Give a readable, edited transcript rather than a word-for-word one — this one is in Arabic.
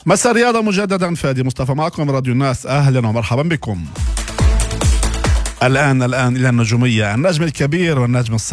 مساء الرياضة مجددا، فادي مصطفى معكم راديو الناس، أهلا ومرحبا بكم. الآن إلى النجومية، النجم الكبير والنجم